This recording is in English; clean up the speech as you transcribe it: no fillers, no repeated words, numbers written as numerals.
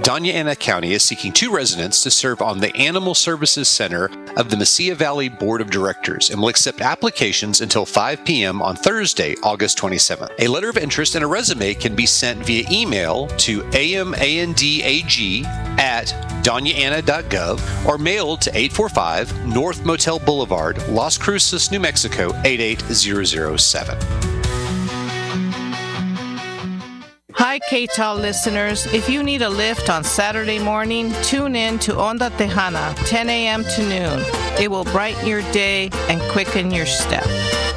Doña Ana County is seeking 2 residents to serve on the Animal Services Center of the Mesilla Valley Board of Directors and will accept applications until 5 p.m. on Thursday, August 27th. A letter of interest and a resume can be sent via email to amandag@donyaana.gov or mailed to 845 North Motel Boulevard, Las Cruces, New Mexico 88007. Hi, KTAL listeners. If you need a lift on Saturday morning, tune in to Onda Tejana, 10 a.m. to noon. It will brighten your day and quicken your step.